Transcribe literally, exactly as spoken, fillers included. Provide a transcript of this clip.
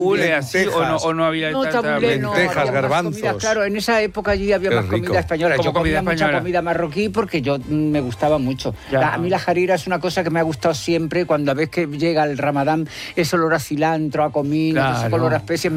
Ule así o no, o no había no, tanta tabulé, no, lentejas, había más garbanzos. comida, claro, en esa época allí había Qué más rico. comida española. Como Yo comida comía española. mucha comida marroquí porque yo mm, me gustaba mucho. Ya. La- a mí la jarira es una cosa que me ha gustado siempre. Cuando ves que llega el Ramadán, ese olor a cilantro, a comino, ese Claro. olor a especies.